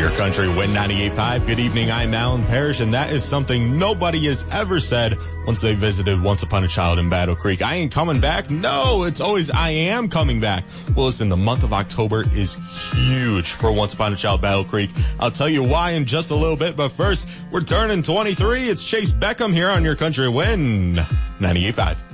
Your Country Win 98.5. Good evening, I'm Alan Parrish, and that is something nobody has ever said once they visited Once Upon a Child in Battle Creek. I ain't coming back. No, it's always I am coming back. Well, listen, the month of October is huge for Once Upon a Child Battle Creek. I'll tell you why in just a little bit, but first, we're turning 23. It's Chase Beckham here on Your Country Win 98.5.